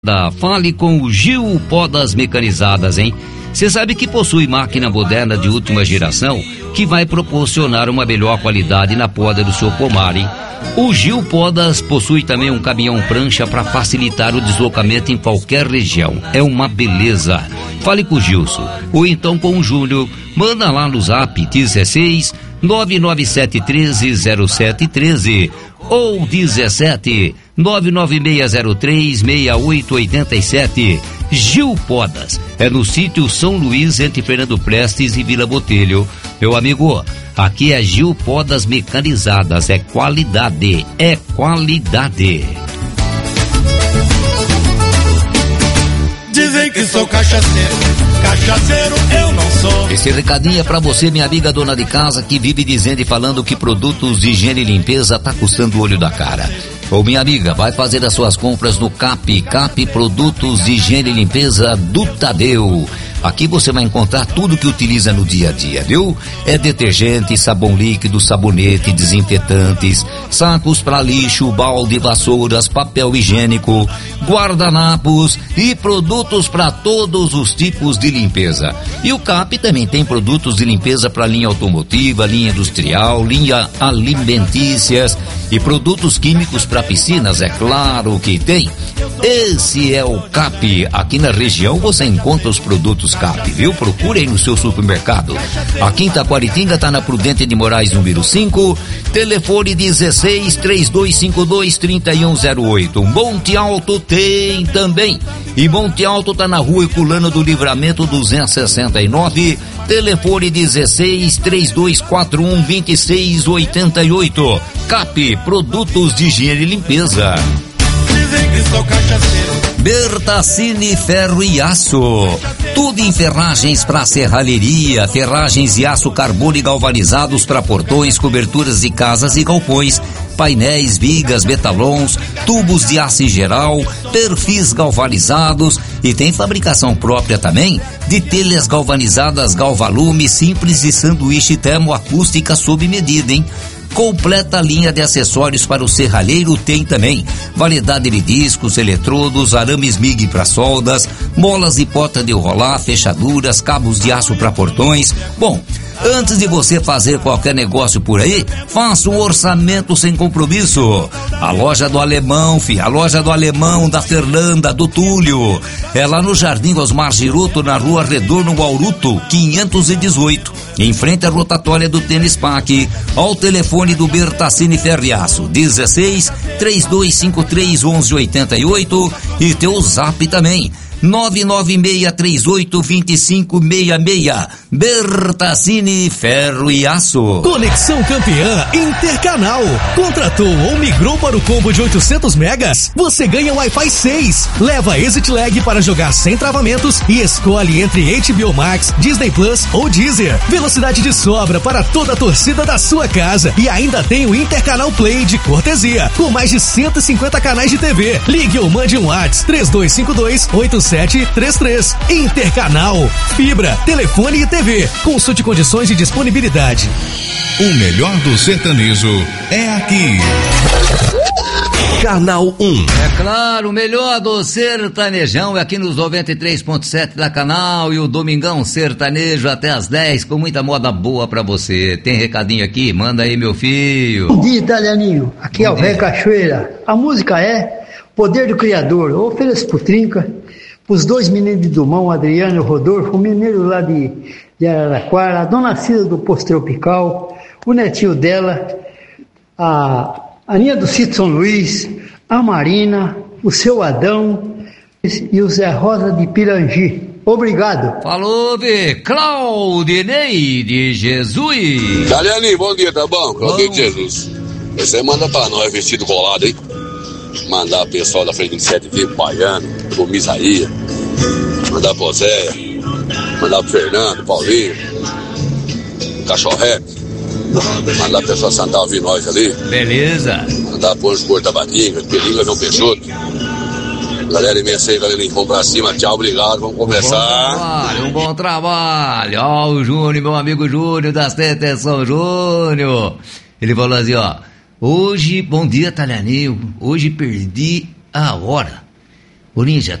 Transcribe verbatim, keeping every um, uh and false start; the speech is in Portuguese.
Fale com o Gil Podas Mecanizadas, hein? Você sabe que possui máquina moderna de última geração que vai proporcionar uma melhor qualidade na poda do seu pomar, hein? O Gil Podas possui também um caminhão prancha para facilitar o deslocamento em qualquer região. É uma beleza. Fale com o Gilson ou então com o Júnior. Manda lá no zap dezesseis nove nove sete um três zero sete um três ou dezessete nove nove seis zero três seis oito oito sete. Gil Podas é no sítio São Luís, entre Fernando Prestes e Vila Botelho. Meu amigo, aqui é Gil Podas Mecanizadas, é qualidade, é qualidade. Dizem que sou cachaceiro, cachaceiro eu não sou. Esse recadinho é pra você, minha amiga dona de casa, que vive dizendo e falando que produtos de higiene e limpeza tá custando o olho da cara. Ô minha amiga, vai fazer as suas compras no CAP, CAP Produtos de Higiene e Limpeza do Tadeu. Aqui você vai encontrar tudo que utiliza no dia a dia, viu? É detergente, sabão líquido, sabonete, desinfetantes, sacos para lixo, balde, vassouras, papel higiênico, guardanapos e produtos para todos os tipos de limpeza. E o CAP também tem produtos de limpeza para linha automotiva, linha industrial, linha alimentícias e produtos químicos para piscinas, é claro que tem. Esse é o CAP. Aqui na região você encontra os produtos CAP, viu? Procure aí no seu supermercado. Aqui em Taquaritinga tá na Prudente de Moraes, número cinco, telefone dezesseis, três dois cinco dois, três um zero oito. Monte Alto tem também. E Monte Alto tá na rua Herculano do Livramento duzentos e sessenta e nove, telefone dezesseis, três dois quatro um, dois seis oito oito. CAP, produtos de higiene e limpeza. Dizem que sou cachaceiro. Bertacini Ferro e Aço, tudo em ferragens para serralheria, ferragens e aço carbono e galvanizados para portões, coberturas de casas e galpões, painéis, vigas, metalons, tubos de aço em geral, perfis galvanizados e tem fabricação própria também de telhas galvanizadas Galvalume, simples e sanduíche termoacústica sob medida, hein? Completa linha de acessórios para o serralheiro tem também. Variedade de discos, eletrodos, arames M I G para soldas, molas e porta de rolar, fechaduras, cabos de aço para portões. Bom, antes de você fazer qualquer negócio por aí, faça um orçamento sem compromisso. A loja do Alemão, fi, a loja do Alemão, da Fernanda, do Túlio. É lá no Jardim Osmar Giroto, na rua Retorno Guauruto, quinhentos e dezoito. Em frente à rotatória do Tênis Parque. Ao telefone do Bertacini Ferriaço, dezesseis, três dois cinco três, onze oitenta e oito. E teu zap também, nove nove seis três oito, dois cinco seis seis. Bertacini Ferro e Aço. Conexão Campeã Intercanal. Contratou ou migrou para o combo de oitocentos megas? Você ganha Wi-Fi seis. Leva Exit Lag para jogar sem travamentos e escolhe entre H B O Max, Disney Plus ou Deezer. Velocidade de sobra para toda a torcida da sua casa. E ainda tem o Intercanal Play de cortesia, com mais de cento e cinquenta canais de T V. Ligue ou mande um WhatsApp três dois cinco dois, oito sete três três. Intercanal, fibra, telefone e T V. Consulte condições de disponibilidade. O melhor do sertanejo é aqui. Canal um. É claro, o melhor do sertanejão é aqui nos noventa e três ponto sete da Canal, e o Domingão Sertanejo até as dez, com muita moda boa pra você. Tem recadinho aqui? Manda aí, meu filho. Bom dia, Italianinho. Aqui Bom é o Ré Cachoeira. A música é Poder do Criador. Eu ofereço pro Trinca, pros dois meninos de Dumão, Adriano e o Rodolfo, o mineiro lá de, de Araraquara, a dona Cida do Posto Tropical, o netinho dela, a Aninha do Sítio São Luís, a Marina, o seu Adão e o Zé Rosa de Pirangi. Obrigado. Falou, de Claudinei de Jesus. Daliani, bom dia, tá bom? Claudinei de Jesus. Você manda pra nós vestido colado, hein? Mandar o pessoal da Frente vinte e sete vir pro Baiano, pro Misaía. Mandar pro Zé. Mandar pro Fernando, Paulinho. Cachorrete. Mandar pro pessoal Santal vir nós ali. Beleza. Mandar pro Anjo Porto Tabatinga, Pelinga, João Peixoto. Galera imensa aí, galera, vamos pra cima. Tchau, obrigado, vamos conversar. Um bom trabalho, um bom trabalho. Ó, o Júnior, meu amigo Júnior, das Teteção Júnior. Ele falou assim, ó. Hoje, bom dia, Talhaninho. Hoje perdi a hora. Ô Ninja,